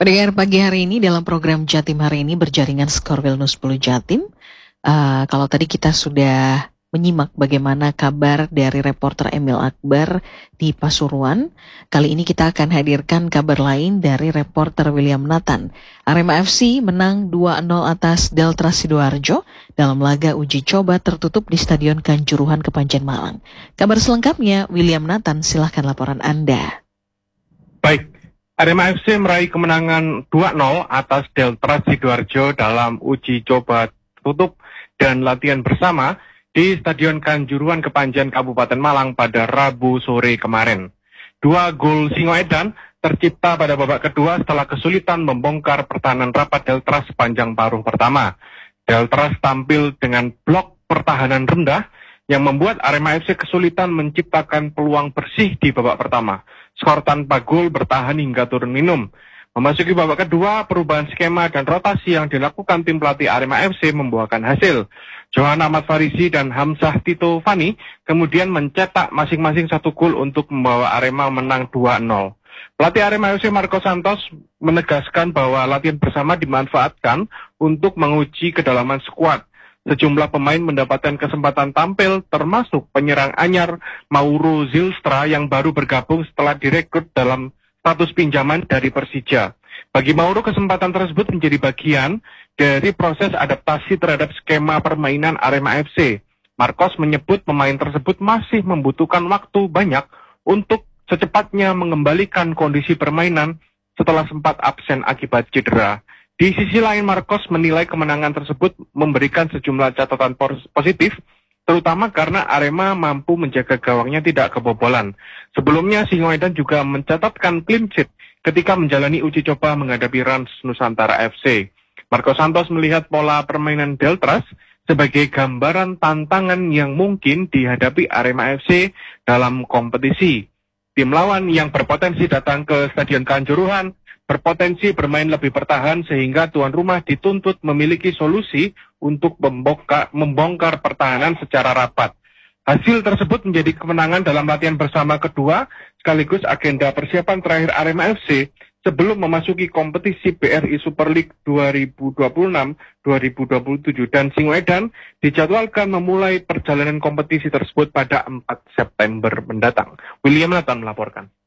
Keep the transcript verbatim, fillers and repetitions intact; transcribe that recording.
Pendengar pagi hari ini dalam program Jatim hari ini berjaringan Skor Wilnus sepuluh Jatim. Uh, kalau tadi kita sudah menyimak bagaimana kabar dari reporter Emil Akbar di Pasuruan, kali ini kita akan hadirkan kabar lain dari reporter William Nathan. Arema F C menang dua nol atas Delta Sidoarjo dalam laga uji coba tertutup di Stadion Kanjuruhan Kepanjen Malang. Kabar selengkapnya, William Nathan, silahkan laporan Anda. Baik, Arema F C meraih kemenangan dua nol atas Delta Sidoarjo dalam uji coba tutup dan latihan bersama di Stadion Kanjuruhan Kepanjen Kabupaten Malang pada Rabu sore kemarin. Dua gol Singoedan tercipta pada babak kedua setelah kesulitan membongkar pertahanan rapat Delta sepanjang paruh pertama. Delta tampil dengan blok pertahanan rendah yang membuat Arema F C kesulitan menciptakan peluang bersih di babak pertama. Skor tanpa gol bertahan hingga turun minum. Memasuki babak kedua, perubahan skema dan rotasi yang dilakukan tim pelatih Arema F C membuahkan hasil. Johan Ahmad Farisi dan Hamzah Tito Fani kemudian mencetak masing-masing satu gol untuk membawa Arema menang dua nol. Pelatih Arema F C Marco Santos menegaskan bahwa latihan bersama dimanfaatkan untuk menguji kedalaman skuad. Sejumlah pemain mendapatkan kesempatan tampil, termasuk penyerang anyar Mauro Zylstra yang baru bergabung setelah direkrut dalam status pinjaman dari Persija. Bagi Mauro, kesempatan tersebut menjadi bagian dari proses adaptasi terhadap skema permainan Arema F C. Marcos menyebut pemain tersebut masih membutuhkan waktu banyak untuk secepatnya mengembalikan kondisi permainan setelah sempat absen akibat cedera. Di sisi lain, Marcos menilai kemenangan tersebut memberikan sejumlah catatan positif, terutama karena Arema mampu menjaga gawangnya tidak kebobolan. Sebelumnya, Singoedan juga mencatatkan clean sheet ketika menjalani uji coba menghadapi Rans Nusantara F C. Marco Santos melihat pola permainan Deltras sebagai gambaran tantangan yang mungkin dihadapi Arema F C dalam kompetisi. Tim lawan yang berpotensi datang ke Stadion Kanjuruhan berpotensi bermain lebih bertahan sehingga tuan rumah dituntut memiliki solusi untuk membongkar, membongkar pertahanan secara rapat. Hasil tersebut menjadi kemenangan dalam latihan bersama kedua sekaligus agenda persiapan terakhir Arema F C sebelum memasuki kompetisi B R I Super League dua ribu dua puluh enam dua ribu dua puluh tujuh dan Singoedan dijadwalkan memulai perjalanan kompetisi tersebut pada empat September mendatang. William Nathan melaporkan.